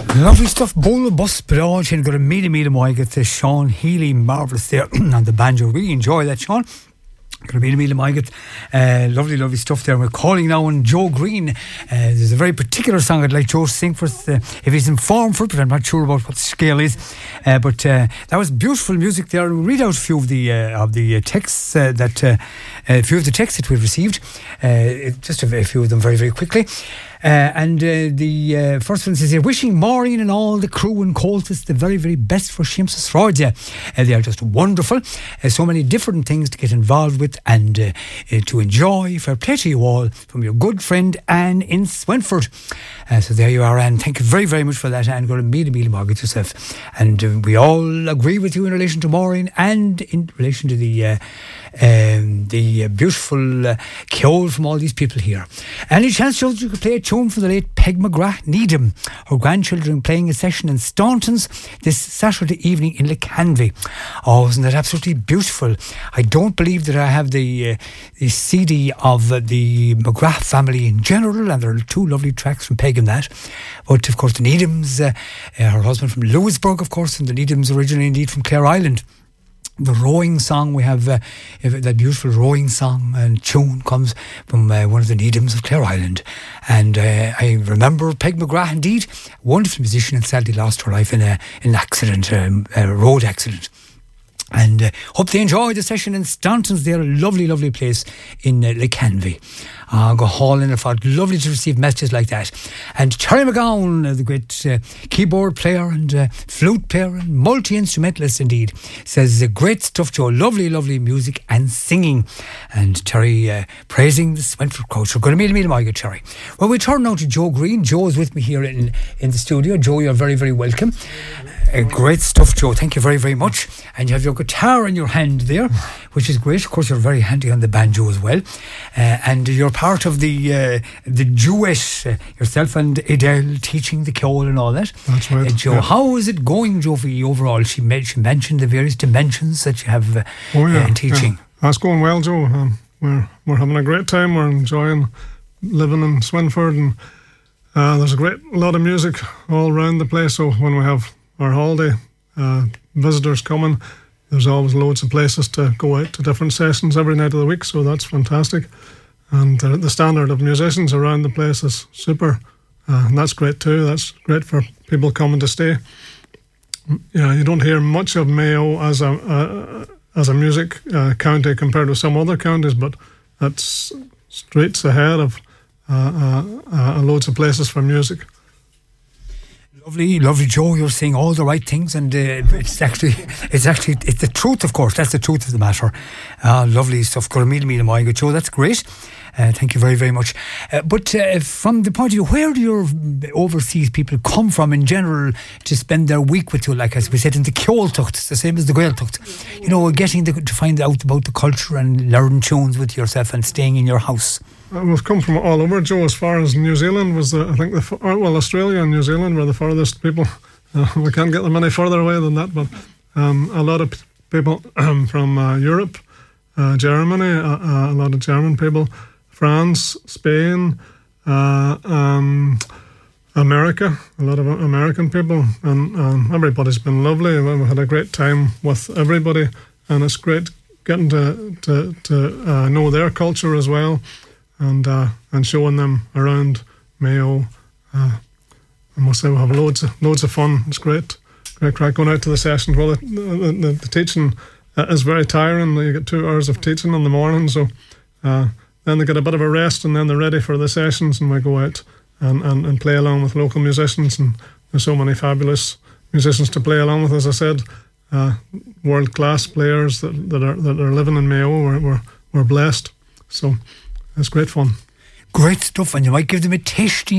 Lovely stuff. Bola Bus Bráid and got a meaty Moiget to Sean Healy, marvellous there on the banjo. Really enjoy that, Sean. Got a meaty Moiget. Lovely stuff there. We're calling now on Joe Green. There's a very particular song I'd like Joe to sing for us if he's in form for it, but I'm not sure about what the scale is. But that was beautiful music there. We'll read out a few of the texts that we've received. Just a few of them very, very quickly. The first one says here, wishing Maureen and all the crew in Coltis the very, very best for Shimps's Roydia. They are just wonderful. So many different things to get involved with and to enjoy. Fair play to you all from your good friend Anne in Swinford. So there you are, Anne. Thank you very, very much for that, Anne. Go to meal mortgage yourself. And we all agree with you in relation to Maureen and in relation to the beautiful Ceol from all these people here. Any chance, Joe, you could play a tune for the late Peg McGrath Needham, her grandchildren playing a session in Staunton's this Saturday evening in Lecanvy. Oh, isn't that absolutely beautiful? I don't believe that I have the CD of the McGrath family in general, and there are two lovely tracks from Peg in that. But of course the Needhams, her husband from Lewisburg, of course, and the Needhams originally indeed from Clare Island. The rowing song, we have that beautiful rowing song and tune comes from one of the Needhams of Clare Island. And I remember Peg McGrath, indeed, a wonderful musician, and sadly lost her life in an accident, a road accident. And hope they enjoy the session in Staunton's. They're a lovely, lovely place in Lecanvy. Go hauling it. Lovely to receive messages like that. And Terry McGowan, the great keyboard player and flute player and multi-instrumentalist indeed, says great stuff, Joe. Lovely, lovely music and singing. And Terry praising the Swinford crowd. So going to meet my good Terry. Well, we turn now to Joe Green. Joe is with me here in the studio. Joe, you're very, very welcome. Great stuff, Joe. Thank you very, very much. And you have your guitar in your hand there, which is great. Of course, you're very handy on the banjo as well. And you're part of the duet, yourself and Adele teaching the Ceol and all that. That's right. Joe, yeah. How is it going, Joe, for you overall? She mentioned the various dimensions that you have in teaching. Yeah. That's going well, Joe. We're having a great time. We're enjoying living in Swinford, and there's a lot of music all around the place. So when we have our holiday visitors coming, there's always loads of places to go out to different sessions every night of the week, so that's fantastic. And the standard of musicians around the place is super, and that's great too. That's great for people coming to stay. Yeah, you don't hear much of Mayo as a music county compared with some other counties, but that's streets ahead of loads of places for music. Lovely, Joe. You're saying all the right things, and it's the truth, of course. That's the truth of the matter. Lovely stuff. Joe, that's great. Thank you very, very much. But from the point of view, where do your overseas people come from in general to spend their week with you? Like as we said, in the Ceoltucht, it's the same as the Gaeltucht. You know, getting to find out about the culture and learn tunes with yourself and staying in your house. We've come from all over, Joe. As far as New Zealand was, Australia and New Zealand were the farthest people. We can't get them any further away than that. But a lot of people from Europe, Germany, a lot of German people, France, Spain, America, a lot of American people, and everybody's been lovely. We've had a great time with everybody, and it's great getting to know their culture as well. And showing them around Mayo, I must say we have loads of fun. It's great crack going out to the sessions. Well, the teaching is very tiring. You get 2 hours of teaching in the morning, so then they get a bit of a rest, and then they're ready for the sessions, and we go out and play along with local musicians. And there's so many fabulous musicians to play along with. As I said, world class players that are living in Mayo. We're blessed. So. It's great fun. Great stuff, and you might give them a tasty